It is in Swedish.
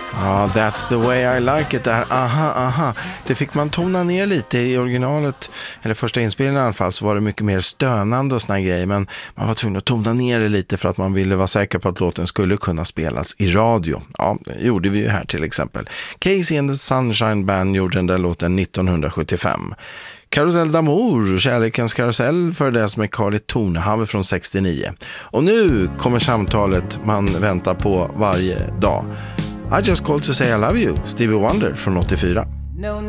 Ja, that's the way I like it där. Aha. Det fick man tona ner lite i originalet, eller första inspelningen i alla fall, så var det mycket mer stönande och såna grejer, men man var tvungen att tona ner det lite för att man ville vara säker på att låten skulle kunna spelas i radio. Ja, det gjorde vi ju här till exempel. Casey and the Sunshine Band gjorde den där låten 1975. Karusell d'Amour, kärlekens karusell för det som är Carly Tornhaver från 69. Och nu kommer samtalet man väntar på varje dag. I just called to say I love you, Stevie Wonder från 84. No